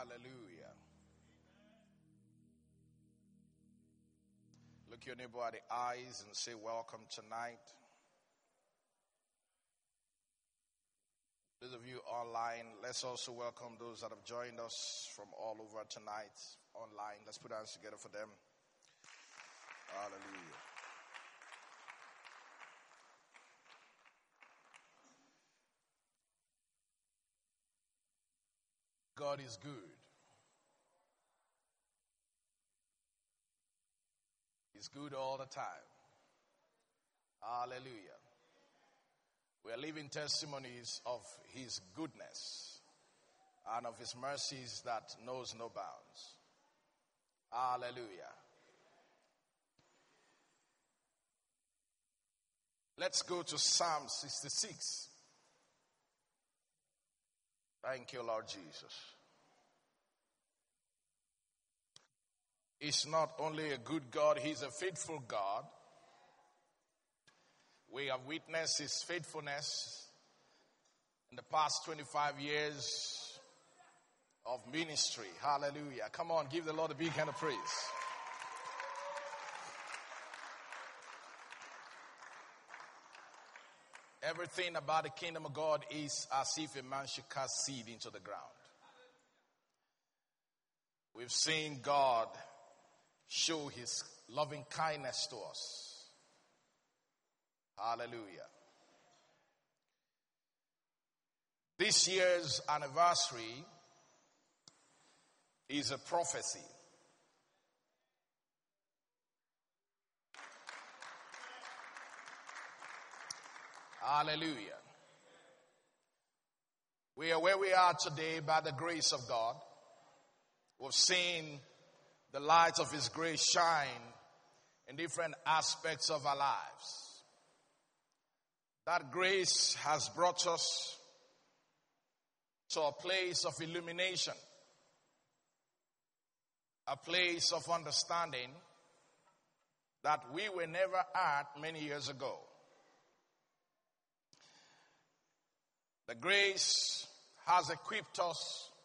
Hallelujah. Look your neighbor at the eyes and say, welcome tonight. Those of you online, let's also welcome those that have joined us from all over tonight online. Let's put our hands together for them. Hallelujah. God is good. He's good all the time. Hallelujah. We are living testimonies of His goodness and of His mercies that knows no bounds. Hallelujah. Let's go to Psalm 66. Thank you, Lord Jesus. He's not only a good God, He's a faithful God. We have witnessed His faithfulness in the past 25 years of ministry. Hallelujah. Come on, give the Lord a big hand of praise. Everything about the kingdom of God is as if a man should cast seed into the ground. We've seen God show His loving kindness to us. Hallelujah. This year's anniversary is a prophecy. Hallelujah. We are where we are today by the grace of God. We've seen the light of His grace shine in different aspects of our lives. That grace has brought us to a place of illumination, a place of understanding that we were never at many years ago. The grace has equipped us